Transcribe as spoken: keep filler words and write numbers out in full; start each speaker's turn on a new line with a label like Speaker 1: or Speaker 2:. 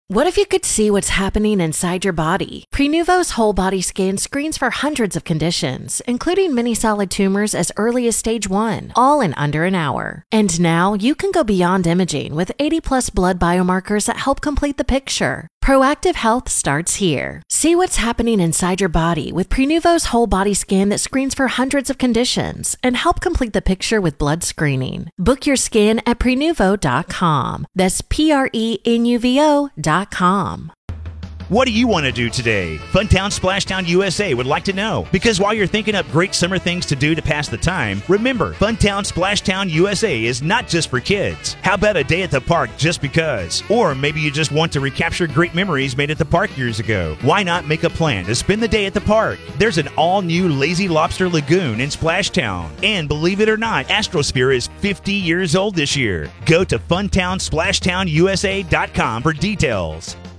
Speaker 1: What if you could see what's happening inside your body? Prenuvo's whole body scan screens for hundreds of conditions, including many solid tumors as early as stage one, all in under an hour. And now you can go beyond imaging with eighty plus blood biomarkers that help complete the picture. Proactive health starts here. See what's happening inside your body with Prenuvo's whole body scan that screens for hundreds of conditions and help complete the picture with blood screening. Book your scan at prenuvo dot com. That's P R E N U V O dot com.
Speaker 2: What do you want to do today? Funtown Splashtown U S A would like to know. Because while you're thinking up great summer things to do to pass the time, remember, Funtown Splashtown U S A is not just for kids. How about a day at the park just because? Or maybe you just want to recapture great memories made at the park years ago. Why not make a plan to spend the day at the park? There's an all-new Lazy Lobster Lagoon in Splashtown. And believe it or not, Astrosphere is fifty years old this year. Go to funtown splashtown U S A dot com for details.